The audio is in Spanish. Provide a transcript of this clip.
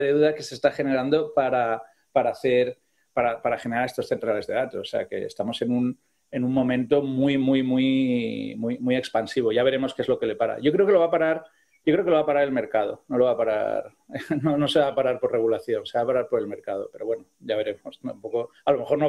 deuda que se está generando para generar estos centrales de datos. O sea, que estamos en un momento muy expansivo. Ya veremos qué es lo que le para. Yo creo que lo va a parar. Yo creo que lo va a parar el mercado, no lo va a parar, no se va a parar por regulación, se va a parar por el mercado. Pero bueno, ya veremos. ¿No? Un poco, a lo mejor no